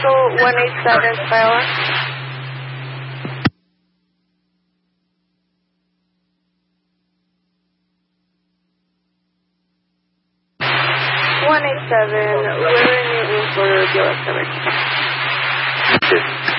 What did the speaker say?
Commercial 187 Skyline. We're in Newton for dealer coverage.